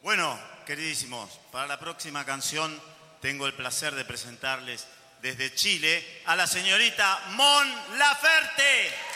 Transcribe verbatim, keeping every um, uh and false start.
Bueno, queridísimos, para la próxima canción tengo el placer de presentarles desde Chile a la señorita Mon Laferte.